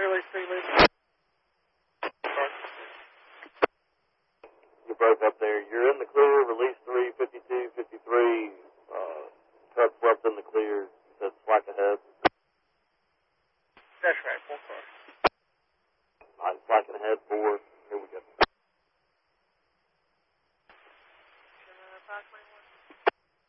Release 3, lead. You broke up there. You're in the clear. Release 3, 52, 53. Truck left in the clear. You said slack ahead. That's right, 4 cars. Slacking ahead 4.